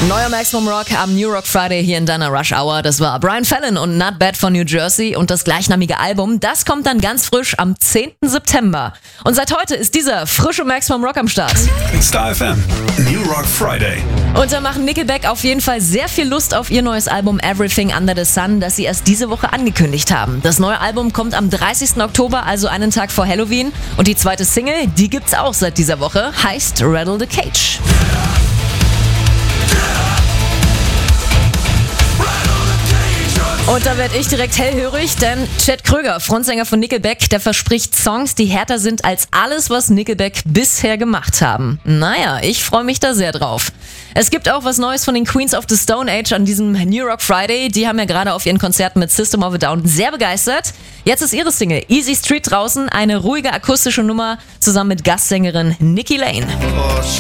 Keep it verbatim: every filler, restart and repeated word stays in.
Neuer Maximum Rock am New Rock Friday hier in deiner Rush Hour. Das war Brian Fallon und Not Bad von New Jersey und das gleichnamige Album, das kommt dann ganz frisch am zehnten September. Und seit heute ist dieser frische Maximum Rock am Start. Star F M, New Rock Friday. Und da machen Nickelback auf jeden Fall sehr viel Lust auf ihr neues Album Everything Under the Sun, das sie erst diese Woche angekündigt haben. Das neue Album kommt am dreißigsten Oktober, also einen Tag vor Halloween. Und die zweite Single, die gibt's auch seit dieser Woche, heißt Rattle the Cage. Und da werde ich direkt hellhörig, denn Chad Kroeger, Frontsänger von Nickelback, der verspricht Songs, die härter sind als alles, was Nickelback bisher gemacht haben. Naja, ich freue mich da sehr drauf. Es gibt auch was Neues von den Queens of the Stone Age an diesem New Rock Friday. Die haben ja gerade auf ihren Konzerten mit System of a Down sehr begeistert. Jetzt ist ihre Single Easy Street draußen, eine ruhige akustische Nummer zusammen mit Gastsängerin Nikki Lane. Oh,